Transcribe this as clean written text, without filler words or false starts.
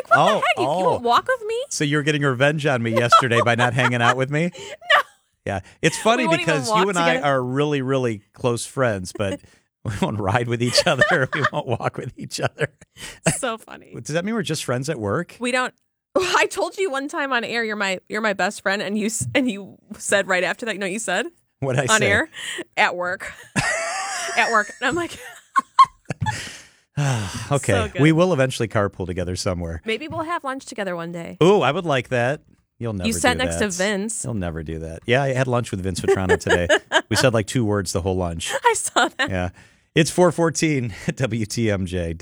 heck? You won't walk with me? So you're getting revenge on me yesterday by not hanging out with me? No. Yeah. It's funny We won't because even walk you and I together. are really, really close friends, but we won't ride with each other. We won't walk with each other. So funny. Does that mean we're just friends at work? We don't. I told you one time on air, you're my best friend, and you said right after that, you know what you said? What did I On say? air? At work. And I'm like, Okay. So good. We will eventually carpool together somewhere. maybe we'll have lunch together one day. Ooh, I would like that. You'll never You sat do next that. to Vince. You'll never do that. Yeah, I had lunch with Vince Vitrano today. We said like 2 words the whole lunch. I saw that. Yeah. It's 4:14 at WTMJ.